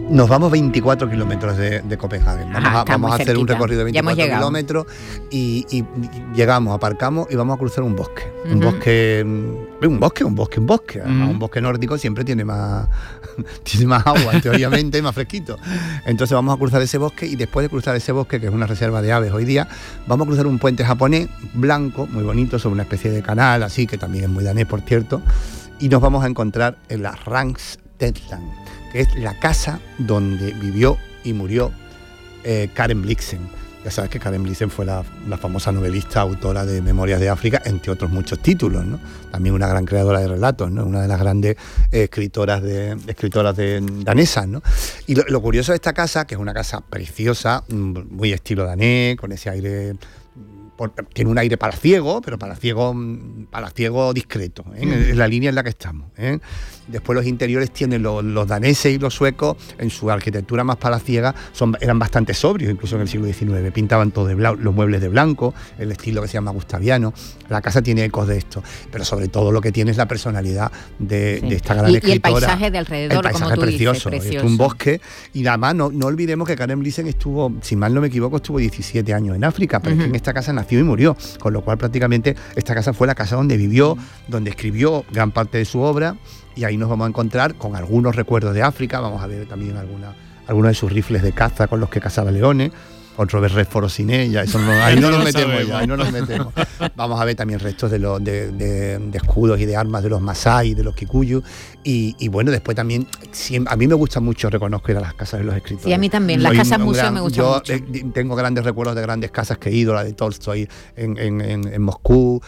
Nos vamos 24 kilómetros de Copenhague. Vamos a hacer un recorrido de 24 kilómetros y llegamos, aparcamos y vamos a cruzar un bosque. Un bosque. Un bosque nórdico siempre tiene más agua, teóricamente, y más fresquito. Entonces vamos a cruzar ese bosque y después de cruzar ese bosque, que es una reserva de aves hoy día, vamos a cruzar un puente japonés blanco, muy bonito, sobre una especie de canal, así, que también es muy danés, por cierto, y nos vamos a encontrar en la Rangstetland, que es la casa donde vivió y murió Karen Blixen. Ya sabes que Karen Blixen fue la famosa novelista, autora de Memorias de África, entre otros muchos títulos, ¿no? También una gran creadora de relatos, ¿no? Una de las grandes escritoras danesas, ¿no? Y lo curioso de esta casa, que es una casa preciosa, muy estilo danés, con ese aire... tiene un aire palaciego, pero palaciego discreto, ¿eh? Es la línea en la que estamos, ¿eh? Después los interiores tienen los daneses y los suecos, en su arquitectura más palaciega, eran bastante sobrios, incluso en el siglo XIX. Pintaban todo de blanco, los muebles de blanco, el estilo que se llama gustaviano. La casa tiene ecos de esto, pero sobre todo lo que tiene es la personalidad de esta gran escritora. Y el paisaje de alrededor, el paisaje como tú precioso, dices, es un bosque. Y además no olvidemos que Karen Blixen estuvo, si mal no me equivoco, estuvo 17 años en África, pero en esta casa nació y murió, con lo cual prácticamente esta casa fue la casa donde vivió, donde escribió gran parte de su obra, y ahí nos vamos a encontrar con algunos recuerdos de África. Vamos a ver también algunos de sus rifles de caza con los que cazaba leones, con Robert Redford o sin ella, ahí no nos metemos. Vamos a ver también restos de escudos y de armas de los Masái, de los Kikuyu, y bueno, después también, a mí me gusta mucho, reconozco, ir a las casas de los escritores. Sí, a mí también, las casas museo me gustan mucho. Yo tengo grandes recuerdos de grandes casas que he ido, la de Tolstoy en Moscú,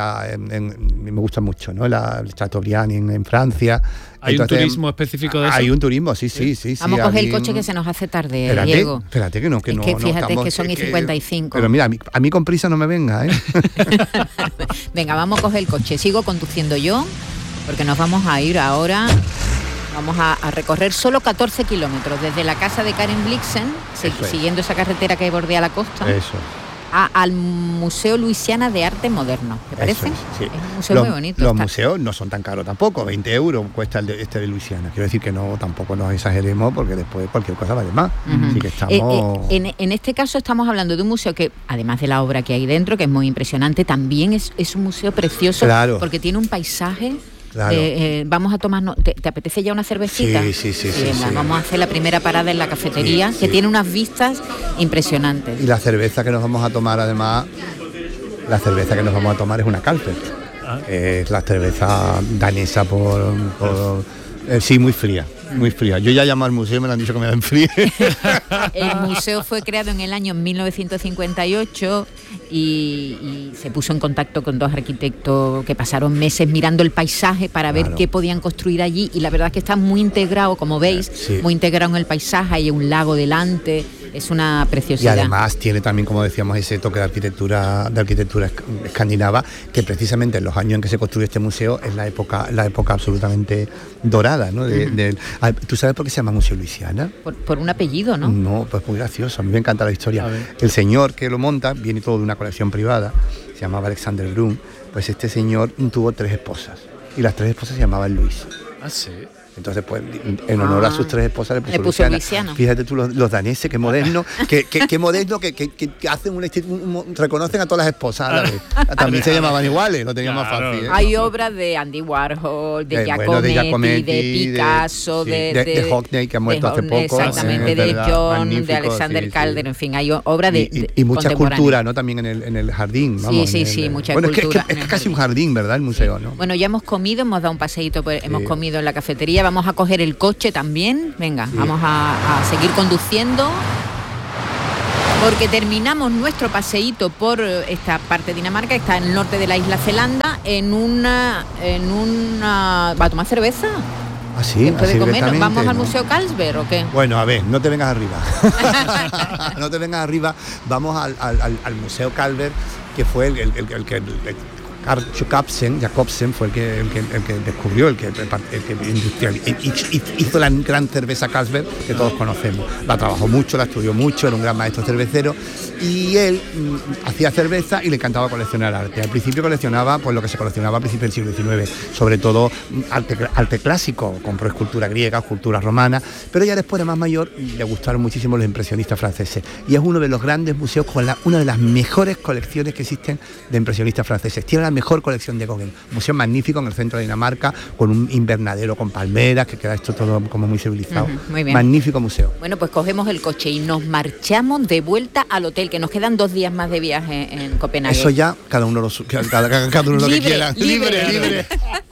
me gusta mucho, ¿no? El Chateaubriand en Francia. ¿Hay un turismo específico de eso? Hay un turismo, sí. Vamos a coger el coche que se nos hace tarde, Diego. Espérate que no. Fíjate que son y 55. Pero mira, a mí con prisa no me venga, ¿eh? Venga, vamos a coger el coche. Sigo conduciendo yo, porque nos vamos a ir ahora. Vamos a recorrer solo 14 kilómetros desde la casa de Karen Blixen, siguiendo esa carretera que bordea la costa. Eso. Al Museo Luisiana de Arte Moderno, ¿te parece? Sí. Es un museo muy bonito. Los museos no son tan caros tampoco, 20 euros cuesta este de Luisiana. Quiero decir que tampoco nos exageremos, porque después cualquier cosa vale más. Así que estamos... en este caso estamos hablando de un museo que, además de la obra que hay dentro, que es muy impresionante, también es un museo precioso, claro, porque tiene un paisaje... Claro. Vamos a tomarnos... ¿Te apetece ya una cervecita? Sí. Venga, vamos a hacer la primera parada en la cafetería, que tiene unas vistas impresionantes. Y la cerveza que nos vamos a tomar, además, es una Carlsberg. Es la cerveza danesa muy fría. Muy fría. Yo ya llamo al museo y me lo han dicho que me la enfríe. El museo fue creado en el año 1958 y se puso en contacto con dos arquitectos que pasaron meses mirando el paisaje para ver qué podían construir allí, y la verdad es que está muy integrado, como veis, muy integrado en el paisaje. Hay un lago delante, es una preciosidad. Y además tiene también, como decíamos, ese toque de arquitectura escandinava, que precisamente en los años en que se construye este museo es la época absolutamente dorada, ¿no? ¿Tú sabes por qué se llama Museo Luisiana? Por un apellido, ¿no? No, pues muy gracioso, a mí me encanta la historia. El señor que lo monta viene todo de una colección privada, se llamaba Alexander Brun. Pues este señor tuvo 3 esposas, y las 3 esposas se llamaban Luis. Ah, sí. Entonces, pues, en honor a sus 3 esposas le puso Luisiana. Fíjate tú, los daneses, qué moderno, qué moderno, que hacen reconocen a todas las esposas a la vez. También se llamaban iguales, lo tenían más fácil, ¿eh? Hay obras de Andy Warhol, de Giacometti, de Picasso, de Hockney, que ha muerto hace poco. Exactamente, de John, de Alexander Calder, en fin, hay obras de y mucha cultura, ¿no? También en el jardín. Vamos, sí, mucha cultura. Es casi un jardín, ¿verdad? El museo, ¿no? Bueno, ya hemos comido, hemos dado un paseíto, hemos comido en la cafetería. Vamos a coger el coche también. Venga, vamos a seguir conduciendo, porque terminamos nuestro paseíto por esta parte de Dinamarca, que está en el norte de la isla Zelanda, en una ¿va a tomar cerveza? ¿Ah, sí? Después de comer, ¿vamos al Museo Carlsberg o qué? Bueno, a ver, no te vengas arriba. Vamos al Museo Carlsberg, que fue el que Carl Jacobsen fue el que descubrió, el que hizo la gran cerveza Carlsberg que todos conocemos. La trabajó mucho, la estudió mucho, era un gran maestro cervecero, y él hacía cerveza y le encantaba coleccionar arte. Al principio coleccionaba pues lo que se coleccionaba a principios del siglo XIX, sobre todo arte clásico, compró escultura griega, escultura romana, pero ya después de más mayor le gustaron muchísimo los impresionistas franceses, y es uno de los grandes museos con una de las mejores colecciones que existen de impresionistas franceses. Tiene la mejor colección de Gauguin, un museo magnífico en el centro de Dinamarca, con un invernadero con palmeras, que queda esto todo como muy civilizado. Muy bien. Magnífico museo. Bueno, pues cogemos el coche y nos marchamos de vuelta al hotel, que nos quedan 2 días más de viaje en Copenhague. Eso ya, cada uno lo que quiera. Libre.